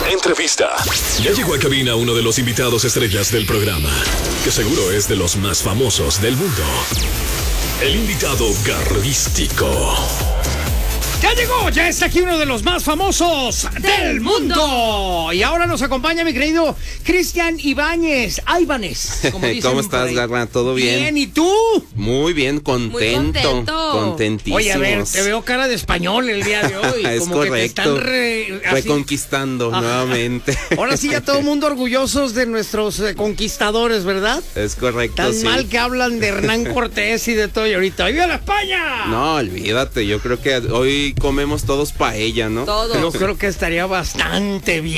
Entrevista. Ya llegó a cabina uno de los invitados estrellas del programa, que seguro es de los más famosos del mundo. El invitado garrístico. ¡Ya llegó! Ya está aquí uno de los más famosos del mundo. Y ahora nos acompaña mi querido Cristian Ibáñez. ¿Cómo estás, Garra? ¿Todo bien? Bien, ¿y tú? Muy bien, contento. Contentísimo. Oye, a ver, te veo cara de español el día de hoy. Es como correcto. Que te están reconquistando nuevamente. Ahora sí, ya todo el mundo orgullosos de nuestros conquistadores, ¿verdad? Es correcto, Tan mal que hablan de Hernán Cortés y de todo. Y ahorita, ¡viva la España! No, olvídate. Yo creo que hoy comemos todos paella, ¿no? Yo creo que estaría bastante bien.